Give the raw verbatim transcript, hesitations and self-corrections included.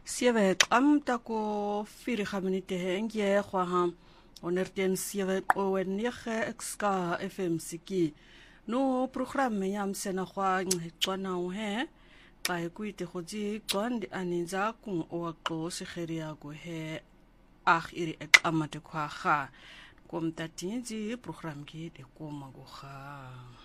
Sieve qamta ko firi khaminite ngie khwaha onerten sieve qowen yekhe exka F M siki no programme yam sena khwa ngcwana he xa kuite khotsi qwandi aninza kung oaqo sekheria go he ag iri eqamate khwa kha komtatinzi program ki de koma go kha